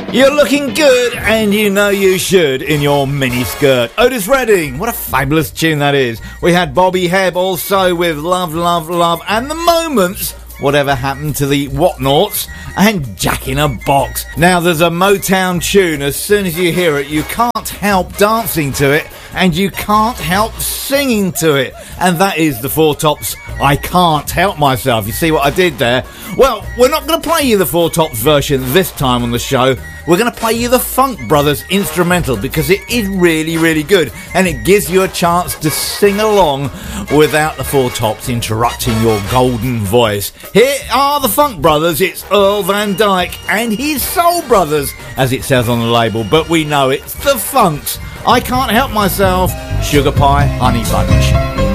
You're looking good, and you know you should, in your miniskirt. Otis Redding, what a fabulous tune that is. We had Bobby Hebb also with Love, Love, Love, and The Moments, Whatever Happened to the Whatnauts, and Jack in a Box. Now, there's a Motown tune. As soon as you hear it, you can't help dancing to it, and you can't help singing to it. And that is the Four Tops, I Can't Help Myself. You see what I did there? Well, we're not going to play you the Four Tops version this time on the show. We're going to play you the Funk Brothers instrumental because it is really, really good. And it gives you a chance to sing along without the Four Tops interrupting your golden voice. Here are the Funk Brothers. It's Earl Van Dyke and his Soul Brothers, as it says on the label. But we know it's the Funks. I Can't Help Myself, Sugar Pie Honey Bunch.